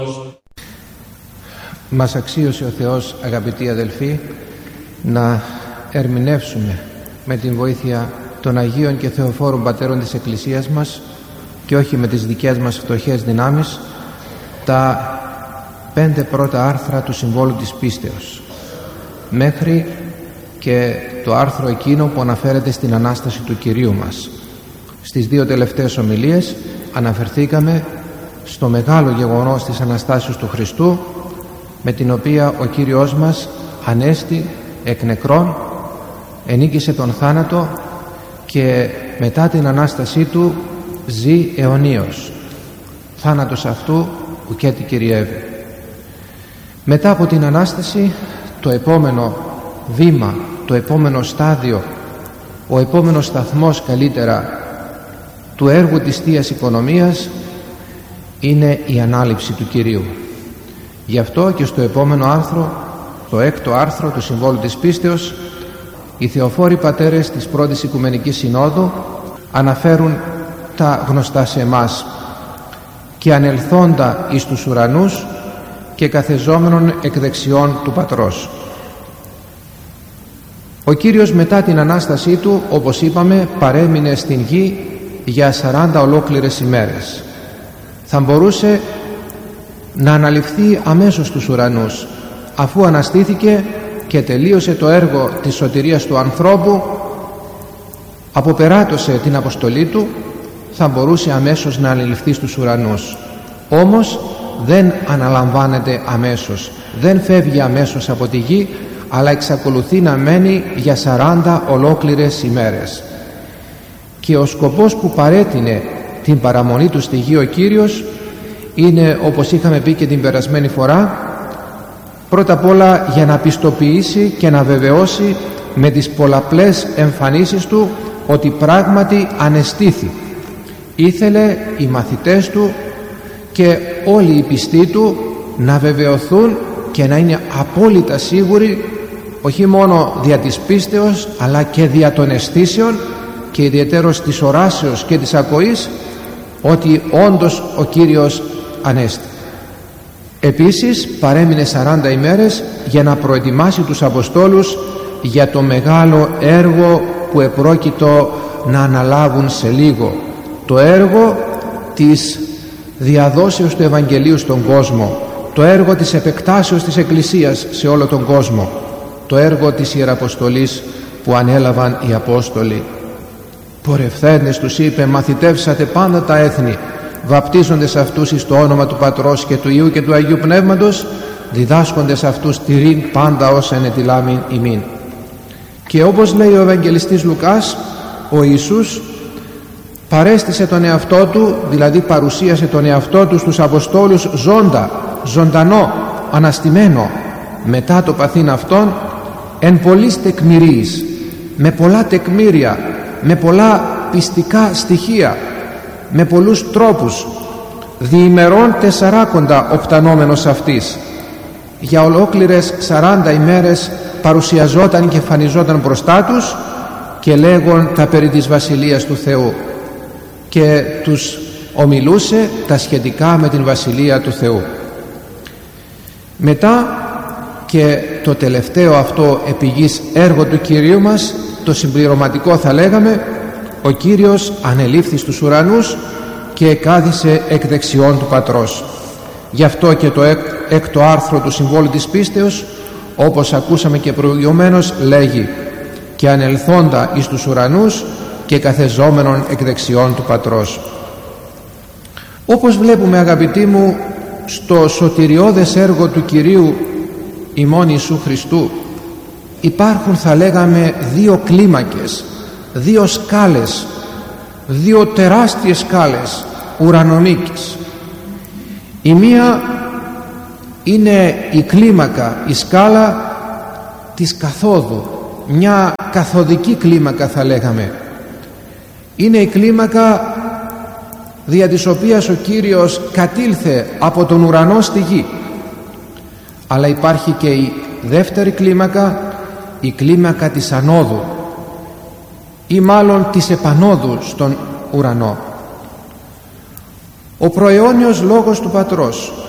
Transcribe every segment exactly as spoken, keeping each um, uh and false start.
Μας αξίωσε ο Θεός, αγαπητοί αδελφοί, να ερμηνεύσουμε με την βοήθεια των Αγίων και Θεοφόρων Πατέρων της Εκκλησίας μας και όχι με τις δικές μας φτωχές δυνάμεις τα πέντε πρώτα άρθρα του Συμβόλου της Πίστεως μέχρι και το άρθρο εκείνο που αναφέρεται στην Ανάσταση του Κυρίου μας. Στις δύο τελευταίες ομιλίες αναφερθήκαμε στο μεγάλο γεγονός της Αναστάσεως του Χριστού, με την οποία ο Κύριος μας ανέστη εκ νεκρών, ενίκησε τον θάνατο και μετά την Ανάστασή του ζει αιωνίως. Θάνατος αυτού ουκέτι κυριεύει. Μετά από την Ανάσταση, το επόμενο βήμα, το επόμενο στάδιο, ο επόμενος σταθμός καλύτερα του έργου της Θείας Οικονομίας είναι η ανάληψη του Κυρίου. Γι' αυτό και στο επόμενο άρθρο, το έκτο άρθρο του Συμβόλου της Πίστεως, οι Θεοφόροι Πατέρες της Πρώτης Οικουμενικής Συνόδου αναφέρουν τα γνωστά σε εμάς: «Και ανελθόντα εις τους ουρανούς και καθεζόμενον εκ δεξιών του Πατρός». Ο Κύριος μετά την Ανάστασή του, όπως είπαμε, παρέμεινε στην γη για σαράντα ολόκληρες ημέρες. Θα μπορούσε να αναλυφθεί αμέσως στους ουρανούς, αφού αναστήθηκε και τελείωσε το έργο της σωτηρίας του ανθρώπου, αποπεράτωσε την αποστολή του, θα μπορούσε αμέσως να αναλυφθεί στους ουρανούς. Όμως δεν αναλαμβάνεται αμέσως, δεν φεύγει αμέσως από τη γη, αλλά εξακολουθεί να μένει για σαράντα ολόκληρες ημέρες. Και ο σκοπός που παρέτεινε την παραμονή του στη γη ο Κύριος είναι, όπως είχαμε πει και την περασμένη φορά, πρώτα απ' όλα για να πιστοποιήσει και να βεβαιώσει με τις πολλαπλές εμφανίσεις του ότι πράγματι ανεστήθη. Ήθελε οι μαθητές του και όλοι οι πιστοί του να βεβαιωθούν και να είναι απόλυτα σίγουροι, όχι μόνο δια της πίστεως αλλά και δια των αισθήσεων και ιδιαιτέρως της οράσεως και της ακοής, ότι όντως ο Κύριος ανέστη. Επίσης παρέμεινε σαράντα ημέρες για να προετοιμάσει τους Αποστόλους για το μεγάλο έργο που επρόκειτο να αναλάβουν σε λίγο, το έργο της διαδόσεως του Ευαγγελίου στον κόσμο, το έργο της επεκτάσεως της Εκκλησίας σε όλο τον κόσμο, το έργο της Ιεραποστολής που ανέλαβαν οι Απόστολοι. «Πορευθέντες», τους είπε, «μαθητεύσατε πάντα τα έθνη, βαπτίζοντες αυτούς εις το όνομα του Πατρός και του Υιού και του Αγίου Πνεύματος, διδάσκοντες αυτούς τηρήν πάντα όσα ενετιλάμην ημίν». Και όπως λέει ο Ευαγγελιστής Λουκάς, ο Ιησούς παρέστησε τον εαυτό του, δηλαδή παρουσίασε τον εαυτό του στους Αποστόλους ζώντα, ζωντανό, αναστημένο, μετά το παθήν αυτόν, εν πολλής τεκμηρίης, με πολλά τεκμήρια, με πολλά πιστικά στοιχεία, με πολλούς τρόπους, διημερών τεσσαράκοντα οπτανόμενος αυτής. Για ολόκληρες σαράντα ημέρες παρουσιαζόταν και εμφανιζόταν μπροστά τους και λέγον τα περί της Βασιλείας του Θεού και τους ομιλούσε τα σχετικά με την Βασιλεία του Θεού. Μετά και το τελευταίο αυτό επιγής έργο του Κυρίου μας, το συμπληρωματικό θα λέγαμε, ο Κύριος ανελήφθη στους ουρανούς και εκάθισε εκ δεξιών του Πατρός. Γι' αυτό και το έκτο άρθρο του Συμβόλου της Πίστεως, όπως ακούσαμε και προηγουμένως, λέγει «Και ανελθόντα εις τους ουρανούς και καθεζόμενον εκ δεξιών του Πατρός». Όπως βλέπουμε, αγαπητοί μου, στο σωτηριώδες έργο του Κυρίου ημών Ιησού Χριστού υπάρχουν, θα λέγαμε, δύο κλίμακες, δύο σκάλες, δύο τεράστιες σκάλες ουρανομίκης. Η μία είναι η κλίμακα, η σκάλα της καθόδου, μια καθοδική κλίμακα θα λέγαμε. Είναι η κλίμακα δια της οποίας ο Κύριος κατήλθε από τον ουρανό στη γη. Αλλά υπάρχει και η δεύτερη κλίμακα, η κλίμακα της ανόδου ή μάλλον της επανόδου στον ουρανό. Ο προαιώνιος λόγος του Πατρός,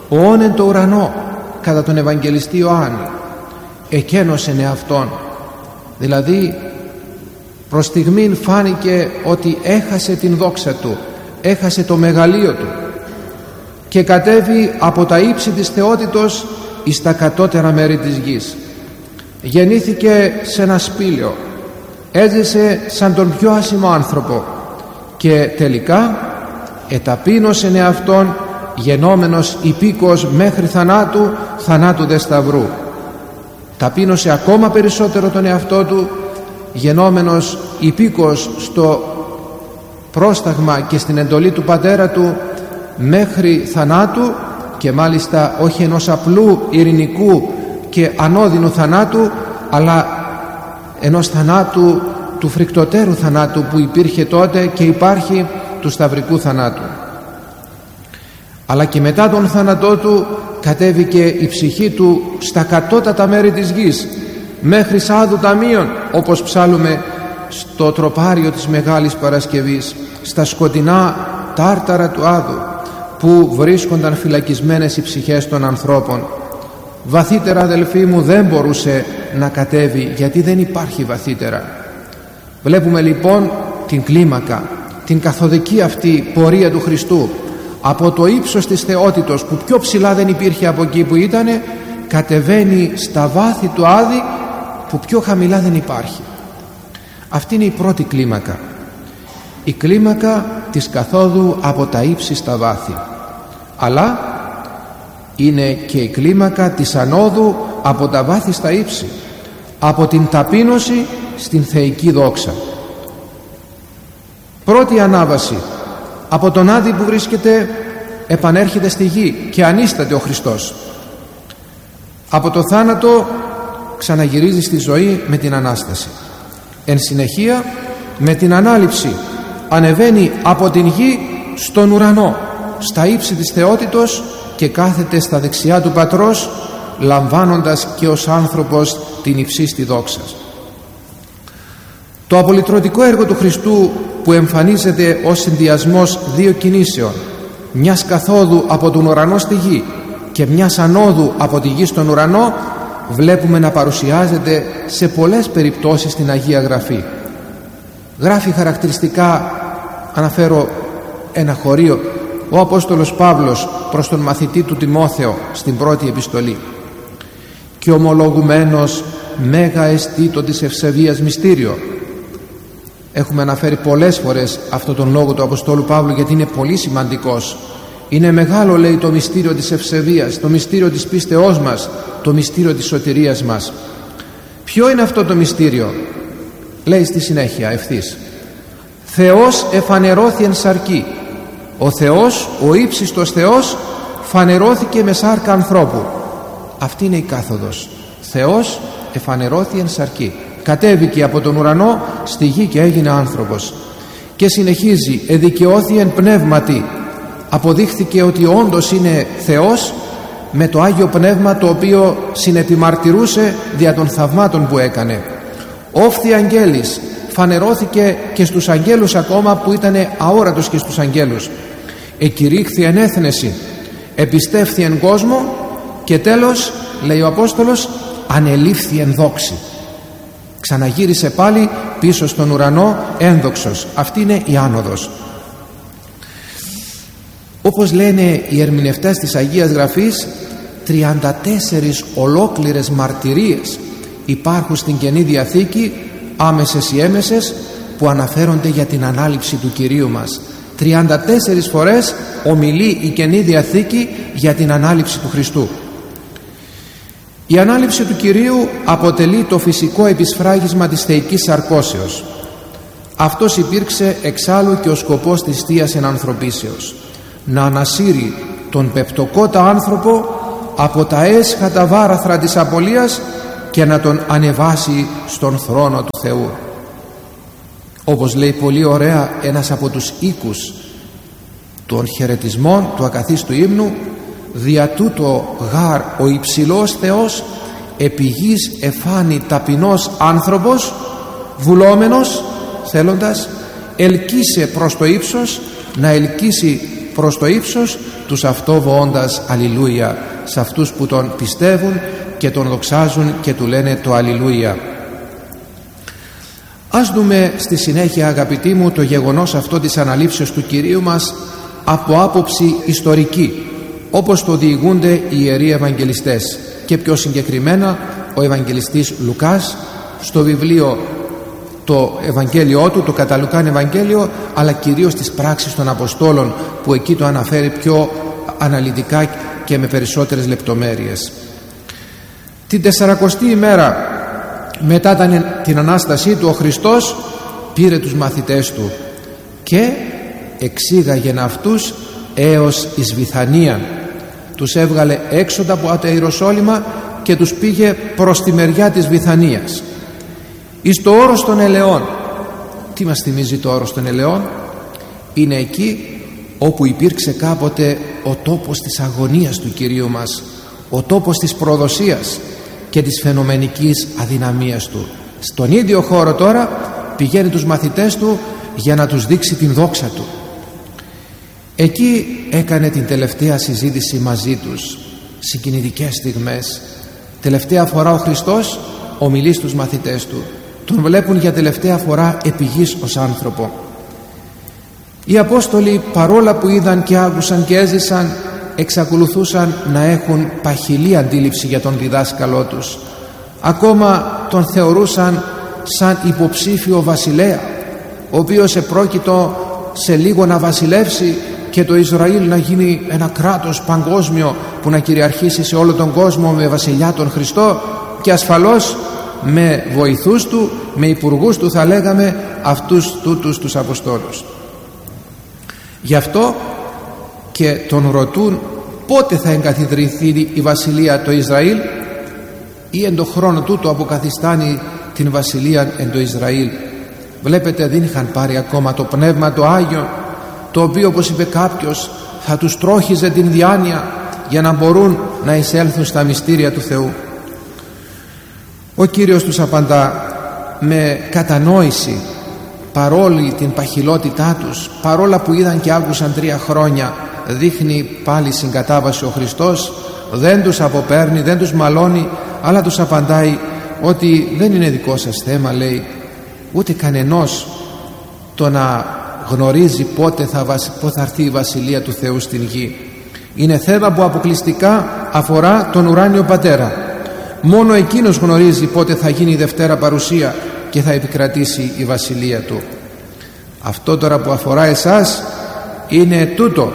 «Ον εν το ουρανό» κατά τον Ευαγγελιστή Ιωάννη, εκένωσεν εαυτόν. Δηλαδή προς στιγμήν φάνηκε ότι έχασε την δόξα του, έχασε το μεγαλείο του και κατέβη από τα ύψη της θεότητος εις τα κατώτερα μέρη της γης. Γεννήθηκε σε ένα σπήλαιο, έζησε σαν τον πιο άσημο άνθρωπο και τελικά εταπείνωσεν εαυτόν, γενόμενος υπήκος μέχρι θανάτου, θανάτου δε σταυρού. Ταπείνωσε ακόμα περισσότερο τον εαυτό του, γενόμενος υπήκος στο πρόσταγμα και στην εντολή του πατέρα του μέχρι θανάτου, και μάλιστα όχι ενός απλού ειρηνικού και ανώδυνου θανάτου, αλλά ενός θανάτου, του φρικτοτέρου θανάτου που υπήρχε τότε και υπάρχει, του σταυρικού θανάτου. Αλλά και μετά τον θάνατό του κατέβηκε η ψυχή του στα κατώτατα μέρη της γης, μέχρι σάδου ταμείων, όπως ψάλουμε στο τροπάριο της Μεγάλης Παρασκευής, στα σκοτεινά τάρταρα του Άδου, που βρίσκονταν φυλακισμένες οι ψυχές των ανθρώπων. Βαθύτερα, αδελφοί μου, δεν μπορούσε να κατέβει, γιατί δεν υπάρχει βαθύτερα. Βλέπουμε λοιπόν την κλίμακα, την καθοδική αυτή πορεία του Χριστού, από το ύψος της θεότητος που πιο ψηλά δεν υπήρχε από εκεί που ήτανε, κατεβαίνει στα βάθη του Άδη που πιο χαμηλά δεν υπάρχει. Αυτή είναι η πρώτη κλίμακα, η κλίμακα της καθόδου από τα ύψη στα βάθη. Αλλά είναι και η κλίμακα της ανόδου από τα βάθη στα ύψη, από την ταπείνωση στην θεϊκή δόξα. Πρώτη ανάβαση, από τον Άδη που βρίσκεται επανέρχεται στη γη και ανίσταται ο Χριστός. Από το θάνατο ξαναγυρίζει στη ζωή με την Ανάσταση. Εν συνεχεία, με την Ανάληψη ανεβαίνει από την γη στον ουρανό, στα ύψη της θεότητος, και κάθεται στα δεξιά του Πατρός, λαμβάνοντας και ως άνθρωπος την υψίστη δόξα. Το απολυτρωτικό έργο του Χριστού, που εμφανίζεται ως συνδυασμός δύο κινήσεων, μιας καθόδου από τον ουρανό στη γη και μιας ανόδου από τη γη στον ουρανό, βλέπουμε να παρουσιάζεται σε πολλές περιπτώσεις στην Αγία Γραφή. Γράφει χαρακτηριστικά, αναφέρω ένα χωρίο, ο Απόστολος Παύλος προς τον μαθητή του Τιμόθεο στην πρώτη επιστολή: «Και ομολογουμένος μέγα εστί το της ευσεβίας μυστήριο». Έχουμε αναφέρει πολλές φορές αυτόν τον λόγο του Αποστόλου Παύλου, γιατί είναι πολύ σημαντικός. Είναι μεγάλο, λέει, το μυστήριο της ευσεβίας, το μυστήριο της πίστεώς μας, το μυστήριο της σωτηρίας μας. Ποιο είναι αυτό το μυστήριο? Λέει στη συνέχεια ευθύς: «Θεός εφανερώθη εν σαρκή». Ο Θεός, ο ύψιστος Θεός, φανερώθηκε με σάρκα ανθρώπου. Αυτή είναι η κάθοδος. Θεός εφανερώθη εν σαρκή. Κατέβηκε από τον ουρανό στη γη και έγινε άνθρωπος. Και συνεχίζει: «Εδικαιώθη εν πνεύματι». Αποδείχθηκε ότι όντως είναι Θεός με το Άγιο Πνεύμα, το οποίο συνεπιμαρτυρούσε δια των θαυμάτων που έκανε. «Όφθη αγγέλης», φανερώθηκε και στους αγγέλους ακόμα που ήταν αόρατος και στους αγγέλους. «Εκηρύχθη εν έθνεση», επιστεύθη εν κόσμο, και τέλος, λέει ο Απόστολος, «ανελήφθη εν δόξη». Ξαναγύρισε πάλι πίσω στον ουρανό ένδοξος. Αυτή είναι η άνοδος. Όπως λένε οι ερμηνευτές της Αγίας Γραφής, τριάντα τέσσερις ολόκληρες μαρτυρίες υπάρχουν στην Καινή Διαθήκη, άμεσες ή έμεσες, που αναφέρονται για την ανάληψη του Κυρίου μας. τριάντα τέσσερις φορές ομιλεί η Καινή Διαθήκη για την ανάληψη του Χριστού. Η ανάληψη του Κυρίου αποτελεί το φυσικό επισφράγισμα της θεϊκής σαρκώσεως. Αυτός υπήρξε εξάλλου και ο σκοπός της Θείας Ενανθρωπίσεως, να ανασύρει τον πεπτοκότα άνθρωπο από τα έσχατα βάραθρα της απολίας και να τον ανεβάσει στον θρόνο του Θεού. Όπως λέει πολύ ωραία ένας από τους οίκους των χαιρετισμών του ακαθίστου ύμνου: «Δια τούτο γάρ ο υψηλός Θεός επί γης εφάνει ταπεινός άνθρωπος, βουλόμενος θέλοντας ελκύσε προς το ύψος, να ελκύσει προς το ύψος, τους αυτό βοώντας αλληλούια σε αυτούς που τον πιστεύουν και τον δοξάζουν και του λένε το αλληλούια. Ας δούμε στη συνέχεια, αγαπητοί μου, το γεγονός αυτό της αναλήψεως του Κυρίου μας από άποψη ιστορική, όπως το διηγούνται οι Ιεροί Ευαγγελιστές, και πιο συγκεκριμένα ο Ευαγγελιστής Λουκάς στο βιβλίο το Ευαγγέλιο του, το κατά Λουκάν Ευαγγέλιο, αλλά κυρίως τις πράξεις των Αποστόλων, που εκεί το αναφέρει πιο αναλυτικά και με περισσότερες λεπτομέρειες. Την τεσσαρακοστή ημέρα μετά την Ανάστασή του, ο Χριστός πήρε τους μαθητές του και εξήγαγεν αυτούς έως εις Βηθανίαν. Τους έβγαλε έξω από τα Ιεροσόλυμα και τους πήγε προς τη μεριά της Βηθανίας, εις το όρος των Ελαιών. Τι μας θυμίζει το όρος των Ελαιών? Είναι εκεί όπου υπήρξε κάποτε ο τόπος της αγωνίας του Κυρίου μας, ο τόπος της προδοσίας και της φαινομενικής αδυναμίας του. Στον ίδιο χώρο τώρα πηγαίνει τους μαθητές του για να τους δείξει την δόξα του. Εκεί έκανε την τελευταία συζήτηση μαζί τους, συγκινητικές στιγμές. Τελευταία φορά ο Χριστός ομιλεί στους μαθητές του, τον βλέπουν για τελευταία φορά επί γης ως άνθρωπο. Οι Απόστολοι, παρόλα που είδαν και άκουσαν και έζησαν, εξακολουθούσαν να έχουν παχυλή αντίληψη για τον διδάσκαλό τους. Ακόμα τον θεωρούσαν σαν υποψήφιο βασιλέα, ο οποίος επρόκειτο σε λίγο να βασιλεύσει και το Ισραήλ να γίνει ένα κράτος παγκόσμιο που να κυριαρχήσει σε όλο τον κόσμο με βασιλιά τον Χριστό, και ασφαλώς με βοηθούς του, με υπουργούς του, θα λέγαμε, αυτούς τούτους τους Αποστόλους. Γι' αυτό και τον ρωτούν πότε θα εγκαθιδρυθεί η βασιλεία το Ισραήλ, ή εν το χρόνο τούτο αποκαθιστάνει την βασιλεία εν το Ισραήλ. Βλέπετε, δεν είχαν πάρει ακόμα το Πνεύμα το Άγιο, το οποίο, όπως είπε κάποιος, θα τους τρόχιζε την διάνοια για να μπορούν να εισέλθουν στα μυστήρια του Θεού. Ο Κύριος τους απαντά με κατανόηση, παρόλη την παχυλότητά τους, παρόλα που είδαν και άκουσαν τρία χρόνια. Δείχνει πάλι συγκατάβαση ο Χριστός, δεν τους αποπέρνει, δεν τους μαλώνει, αλλά τους απαντάει ότι δεν είναι δικό σας θέμα, λέει, ούτε κανενός το να γνωρίζει πότε θα, πότε θα έρθει η Βασιλεία του Θεού στην γη. Είναι θέμα που αποκλειστικά αφορά τον ουράνιο Πατέρα. Μόνο εκείνος γνωρίζει πότε θα γίνει η Δευτέρα Παρουσία και θα επικρατήσει η Βασιλεία του. Αυτό τώρα που αφορά εσάς είναι τούτο: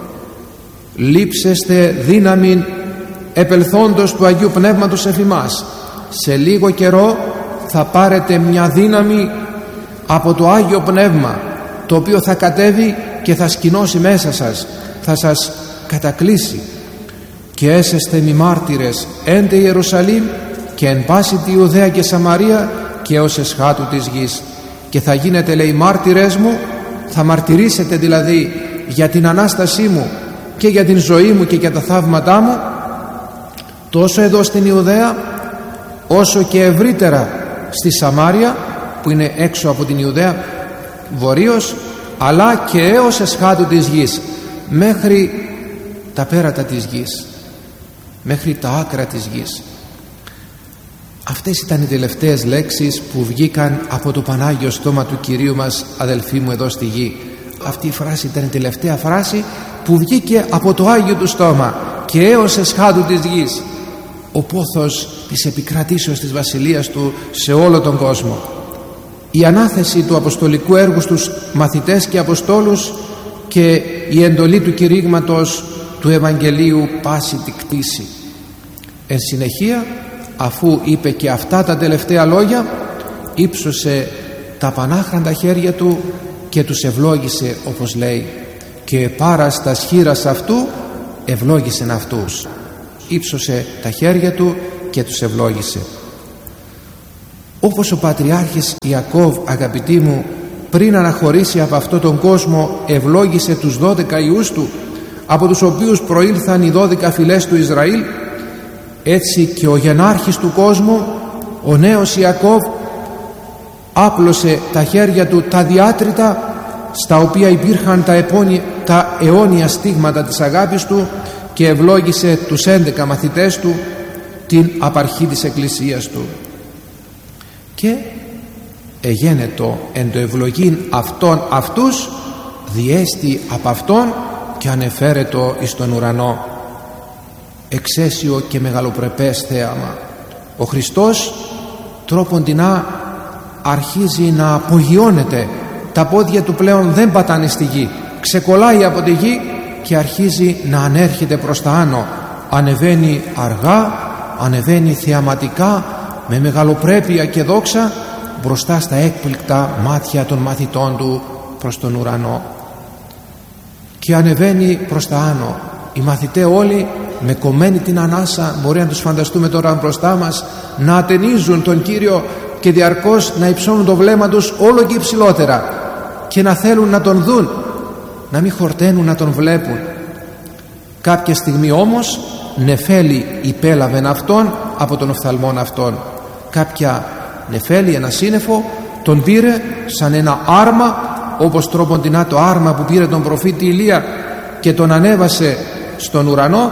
λείψεστε δύναμην επελθόντος του Αγίου Πνεύματος εφ' ημάς. Σε λίγο καιρό θα πάρετε μια δύναμη από το Άγιο Πνεύμα, το οποίο θα κατέβει και θα σκηνώσει μέσα σας, θα σας κατακλείσει, και έσεστε μη μάρτυρες εν τε Ιερουσαλήμ και εν πάση τη Ιουδαία και Σαμαρία και ως εσχάτου της γης. Και θα γίνετε, λέει, μάρτυρες μου, θα μαρτυρήσετε δηλαδή για την Ανάστασή μου και για την ζωή μου και για τα θαύματά μου, τόσο εδώ στην Ιουδαία όσο και ευρύτερα στη Σαμάρια, που είναι έξω από την Ιουδαία βορείως, αλλά και έως εσχάτου της γης, μέχρι τα πέρατα της γης, μέχρι τα άκρα της γης. Αυτές ήταν οι τελευταίες λέξεις που βγήκαν από το Πανάγιο στόμα του Κυρίου μας, αδελφοί μου, εδώ στη γη. Αυτή η φράση ήταν η τελευταία φράση που βγήκε από το Άγιο του στόμα, και έως εσχάτου της γης, ο πόθος της επικρατήσεως της βασιλείας του σε όλο τον κόσμο. Η ανάθεση του αποστολικού έργου στους μαθητές και αποστόλους και η εντολή του κηρύγματος του Ευαγγελίου πάση τη κτήση. Εν συνεχεία, αφού είπε και αυτά τα τελευταία λόγια, ύψωσε τα πανάχραντα χέρια του και τους ευλόγησε, όπως λέει, και πάρας τας χείρας αυτού ευλόγησεν αυτούς. Ήψωσε τα χέρια του και τους ευλόγησε. Όπως ο Πατριάρχης Ιακώβ, αγαπητοί μου, πριν αναχωρήσει από αυτόν τον κόσμο, ευλόγησε τους δώδεκα ιούς του, από τους οποίους προήλθαν οι δώδεκα φυλές του Ισραήλ, έτσι και ο γενάρχης του κόσμου, ο νέος Ιακώβ, άπλωσε τα χέρια του τα διάτρητα στα οποία υπήρχαν τα, επώνυ, τα αιώνια στίγματα της αγάπης του, και ευλόγησε τους έντεκα μαθητές του, την απαρχή της Εκκλησίας του. Και εγένετο εν το ευλογήν αυτών αυτούς, διέστη από αυτόν και ανεφέρετο εις τον ουρανό. Εξαίσιο και μεγαλοπρεπές θέαμα. Ο Χριστός τρόποντινά αρχίζει να απογειώνεται, τα πόδια του πλέον δεν πατάνε στη γη, ξεκολλάει από τη γη και αρχίζει να ανέρχεται προς τα άνω. Ανεβαίνει αργά, ανεβαίνει θεαματικά, με μεγαλοπρέπεια και δόξα, μπροστά στα έκπληκτα μάτια των μαθητών του προς τον ουρανό, και ανεβαίνει προς τα άνω. Οι μαθητές όλοι με κομμένη την ανάσα, μπορεί να τους φανταστούμε τώρα μπροστά μας, να ατενίζουν τον Κύριο και διαρκώς να υψώνουν το βλέμμα τους όλο και υψηλότερα και να θέλουν να τον δουν, να μην χορταίνουν να τον βλέπουν. Κάποια στιγμή όμως νεφέλη υπέλαβεν αυτόν από τον οφθαλμόν αυτόν. Κάποια νεφέλη, ένα σύννεφο, τον πήρε σαν ένα άρμα, όπως τρόποντινά το άρμα που πήρε τον προφήτη Ηλία και τον ανέβασε στον ουρανό,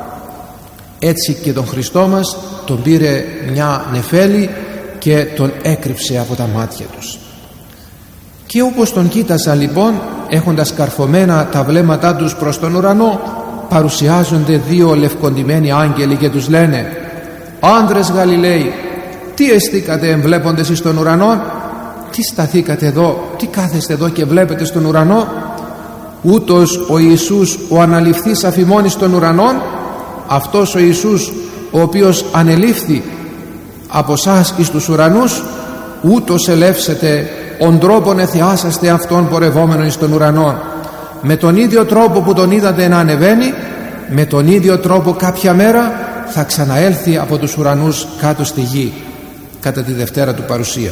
έτσι και τον Χριστό μας τον πήρε μια νεφέλη και τον έκρυψε από τα μάτια τους. Και όπως τον κοίταζαν λοιπόν, έχοντας καρφωμένα τα βλέμματά τους προς τον ουρανό, παρουσιάζονται δύο λευκοντημένοι άγγελοι και τους λένε: «Άντρες Γαλιλαίοι, τι εστίκατε εμβλέποντες εις τον ουρανό? Τι σταθήκατε εδώ, τι κάθεστε εδώ και βλέπετε στον ουρανό? Ούτως ο Ιησούς ο αναληφθής αφημών εις τον ουρανόν, αυτός ο Ιησούς ο οποίος ανελήφθη από σας εις τους ουρανούς, ούτως ελεύσετε ον τρόπον εθιάσαστε αυτόν πορευόμενον εις τον ουρανό. Με τον ίδιο τρόπο που τον είδατε να ανεβαίνει, με τον ίδιο τρόπο κάποια μέρα θα ξαναέλθει από τους ουρανούς κάτω στη γη, κατά τη Δευτέρα του παρουσία».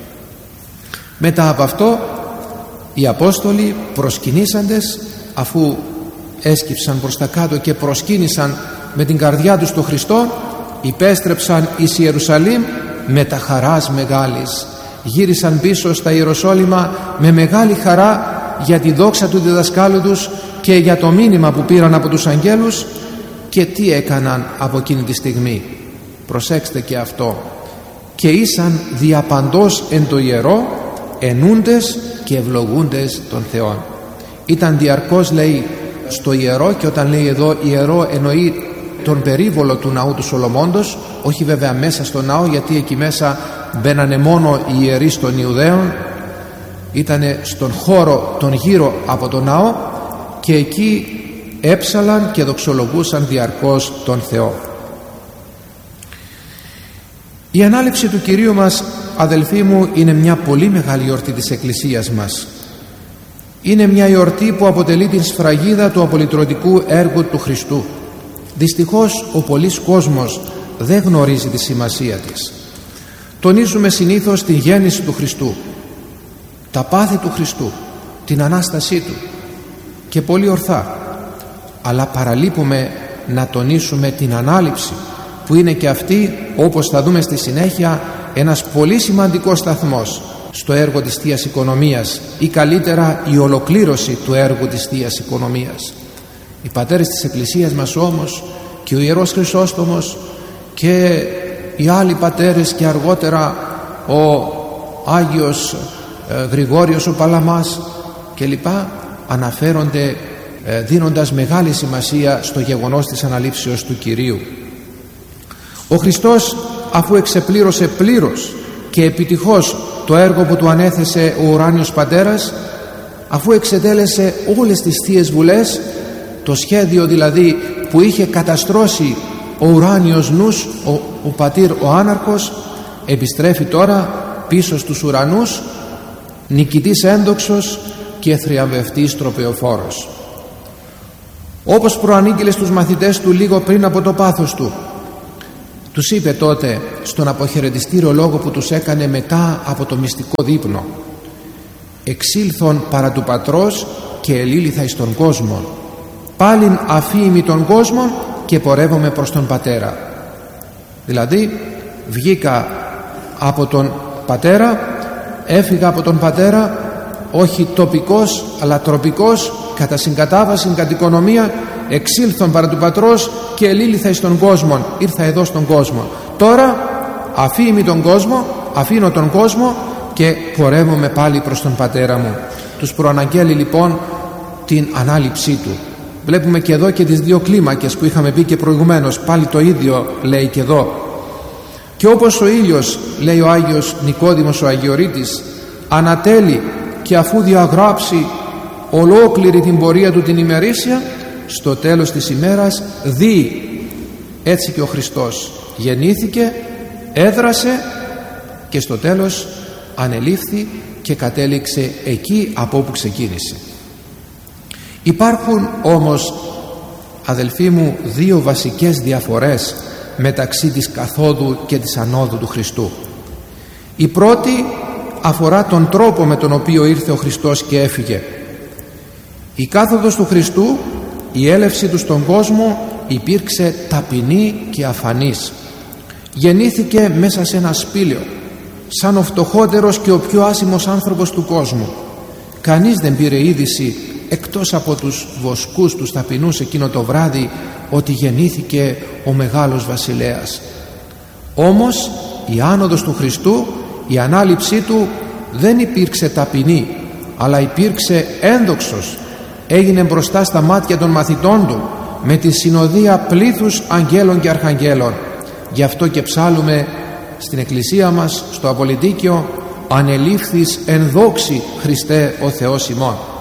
Μετά από αυτό οι Απόστολοι προσκυνήσαντες, αφού έσκυψαν προς τα κάτω και προσκύνησαν με την καρδιά τους τον Χριστό, υπέστρεψαν εις Ιερουσαλήμ με τα χαράς μεγάλης. Γύρισαν πίσω στα Ιεροσόλυμα με μεγάλη χαρά για τη δόξα του διδασκάλου τους και για το μήνυμα που πήραν από τους αγγέλους. Και τι έκαναν από εκείνη τη στιγμή? Προσέξτε και αυτό. «Και ήσαν διαπαντός εν το ιερό, ενούντες και ευλογούντες των Θεών». Ήταν διαρκώς, λέει, στο ιερό, και όταν λέει εδώ ιερό εννοεί τον περίβολο του ναού του Σολομώντος, όχι βέβαια μέσα στο ναό, γιατί εκεί μέσα μπαίνανε μόνο οι ιερείς των Ιουδαίων, ήτανε στον χώρο τον γύρω από τον ναό, και εκεί έψαλαν και δοξολογούσαν διαρκώς τον Θεό. Η ανάληψη του Κυρίου μας, αδελφοί μου, είναι μια πολύ μεγάλη γιορτή της Εκκλησίας μας. Είναι μια γιορτή που αποτελεί την σφραγίδα του απολυτρωτικού έργου του Χριστού. Δυστυχώς ο πολύς κόσμος δεν γνωρίζει τη σημασία της. Τονίζουμε συνήθως την γέννηση του Χριστού, τα πάθη του Χριστού, την Ανάστασή του, και πολύ ορθά, αλλά παραλείπουμε να τονίσουμε την ανάληψη, που είναι και αυτή, όπως θα δούμε στη συνέχεια, ένας πολύ σημαντικός σταθμός στο έργο της Θείας Οικονομίας, ή καλύτερα η ολοκλήρωση του έργου της Θείας Οικονομίας. Οι πατέρες της Εκκλησίας μας όμως, και ο Ιερός Χρυσόστομος και οι άλλοι πατέρες, και αργότερα ο Άγιος ε, Γρηγόριος ο Παλαμάς και λοιπά, αναφέρονται ε, δίνοντας μεγάλη σημασία στο γεγονός της αναλήψεως του Κυρίου. Ο Χριστός, αφού εξεπλήρωσε πλήρως και επιτυχώς το έργο που του ανέθεσε ο ουράνιος Πατέρας, αφού εξετέλεσε όλες τις θείες βουλές, το σχέδιο δηλαδή που είχε καταστρώσει ο ουράνιος νους, ο, ο πατήρ ο άναρχος, επιστρέφει τώρα πίσω στους ουρανούς, νικητής ένδοξος και θριαμβευτής τροπεοφόρος. Όπως προανήγγειλε στους μαθητές του λίγο πριν από το πάθος του, τους είπε τότε στον αποχαιρετιστήριο λόγο που τους έκανε μετά από το μυστικό δείπνο: «Εξήλθον παρά του Πατρός και ελήλυθα εις τον κόσμο. Πάλιν αφήμη τον κόσμο και πορεύομαι προς τον Πατέρα». Δηλαδή βγήκα από τον Πατέρα, έφυγα από τον Πατέρα, όχι τοπικός αλλά τροπικός, κατά συγκατάβαση, κατ' οικονομία, εξήλθον παρά του πατρός και ελήλυθα εις τον κόσμο, ήρθα εδώ στον κόσμο. Τώρα αφήμη τον κόσμο, αφήνω τον κόσμο και πορεύομαι πάλι προς τον πατέρα μου. Τους προαναγγέλει λοιπόν την ανάληψή του. Βλέπουμε και εδώ και τις δύο κλίμακες που είχαμε πει και προηγουμένως, πάλι το ίδιο λέει και εδώ. Και όπως ο ήλιος, λέει ο Άγιος Νικόδημος ο Αγιορείτης, ανατέλει και αφού διαγράψει ολόκληρη την πορεία του την ημερήσια, στο τέλος της ημέρας δει. Έτσι και ο Χριστός γεννήθηκε, έδρασε και στο τέλος ανελήφθη και κατέληξε εκεί από όπου ξεκίνησε. Υπάρχουν όμως, αδελφοί μου, δύο βασικές διαφορές μεταξύ της καθόδου και της ανόδου του Χριστού. Η πρώτη αφορά τον τρόπο με τον οποίο ήρθε ο Χριστός και έφυγε. Η κάθοδος του Χριστού, η έλευση του στον κόσμο, υπήρξε ταπεινή και αφανής. Γεννήθηκε μέσα σε ένα σπήλαιο, σαν ο φτωχότερος και ο πιο άσημος άνθρωπος του κόσμου. Κανείς δεν πήρε είδηση εκτός από τους βοσκούς, τους ταπεινούς, εκείνο το βράδυ, ότι γεννήθηκε ο μεγάλος βασιλέας. Όμως η άνοδος του Χριστού, η ανάληψή του δεν υπήρξε ταπεινή, αλλά υπήρξε ένδοξος. Έγινε μπροστά στα μάτια των μαθητών του με τη συνοδεία πλήθους αγγέλων και αρχαγγέλων. Γι' αυτό και ψάλλουμε στην εκκλησία μας, στο Απολυτίκιο, «Ανελήφθης εν δόξη Χριστέ ο Θεός ημών».